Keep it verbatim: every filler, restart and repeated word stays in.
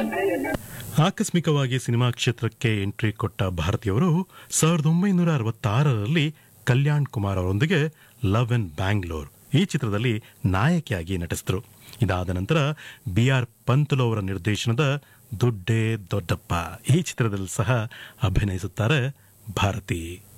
ಆಕಸ್ಮಿಕವಾಗಿ ಸಿನಿಮಾ ಕ್ಷೇತ್ರಕ್ಕೆ ಎಂಟ್ರಿ ಕೊಟ್ಟ ಭಾರತಿಯವರು ಸಾವಿರದ ಒಂಬೈನೂರ ಅರವತ್ತಾರರಲ್ಲಿ ಕಲ್ಯಾಣ್ ಕುಮಾರ್ ಅವರೊಂದಿಗೆ ಲವ್ ಇನ್ ಬ್ಯಾಂಗ್ಳೂರ್ ಈ ಚಿತ್ರದಲ್ಲಿ ನಾಯಕಿಯಾಗಿ ನಟಿಸಿದರು. ಇದಾದ ನಂತರ ಬಿ ಆರ್ ಪಂತುಲು ಅವರ ನಿರ್ದೇಶನದ ದುಡ್ಡೇ ದೊಡ್ಡಪ್ಪ ಈ ಚಿತ್ರದಲ್ಲಿ ಸಹ ಅಭಿನಯಿಸುತ್ತಾರೆ ಭಾರತಿ.